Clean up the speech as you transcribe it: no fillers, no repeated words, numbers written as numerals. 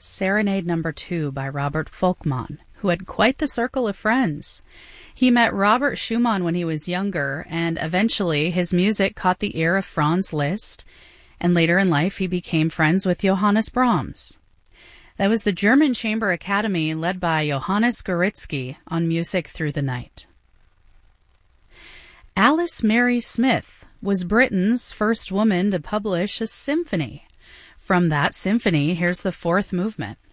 Serenade Number 2 by Robert Folkman, who had quite the circle of friends. He met Robert Schumann when he was younger, and eventually his music caught the ear of Franz Liszt, and later in life he became friends with Johannes Brahms. That was the German Chamber Academy led by Johannes Goritzky on Music Through the Night. Alice Mary Smith was Britain's first woman to publish a symphony. From that symphony, here's the fourth movement.